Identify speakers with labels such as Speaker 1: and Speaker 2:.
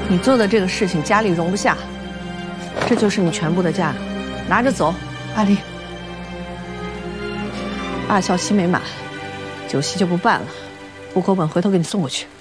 Speaker 1: 你做的这个事情家里容不下，这就是你全部的家，拿着走。
Speaker 2: 阿丽，
Speaker 1: 二校期没满，酒席就不办了，户口本回头给你送过去。